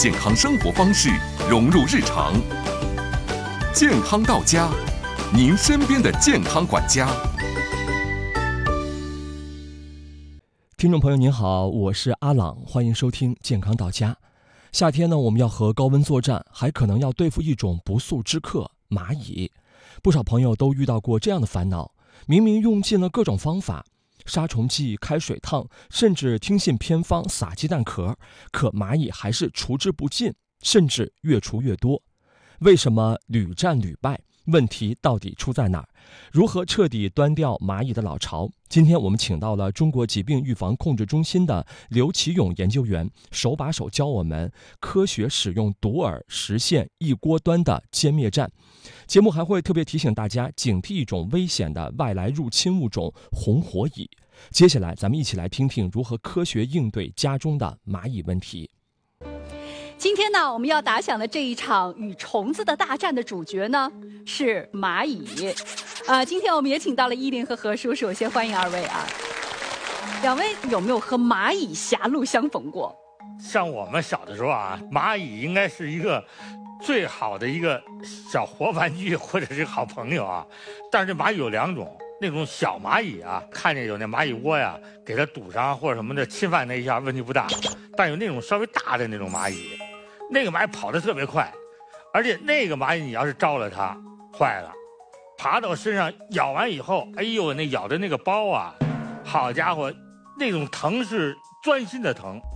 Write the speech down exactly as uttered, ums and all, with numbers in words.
健康生活方式融入日常。健康到家，您身边的健康管家。 听众朋友您好，我是阿朗，欢迎收听健康到家。夏天呢，我们要和高温作战，还可能要对付一种不速之客——蚂蚁。不少朋友都遇到过这样的烦恼，明明用尽了各种方法，杀虫剂、开水烫，甚至听信偏方撒鸡蛋壳，可蚂蚁还是除之不尽，甚至越除越多。为什么屡战屡败？问题到底出在哪儿？如何彻底端掉蚂蚁的老巢？今天我们请到了中国疾病预防控制中心的刘奇勇研究员，手把手教我们科学使用毒饵，实现一锅端的歼灭战。节目还会特别提醒大家警惕一种危险的外来入侵物种红火蚁。接下来咱们一起来听听如何科学应对家中的蚂蚁问题。 今天呢，我们要打响的这一场与虫子的大战的主角呢是蚂蚁。呃，今天我们也请到了依林和何叔，首先欢迎二位啊。两位有没有和蚂蚁狭路相逢过？ 像我们小的时候啊，蚂蚁应该是一个最好的一个小活玩具或者是好朋友啊。但是这蚂蚁有两种，那种小蚂蚁啊，看见有那蚂蚁窝呀，给它堵上或者什么的，侵犯那一下问题不大。但有那种稍微大的那种蚂蚁，那个蚂蚁跑得特别快，而且那个蚂蚁你要是招了它，坏了，爬到身上咬完以后，哎呦，那咬的那个包啊，好家伙，那种疼是钻心的疼。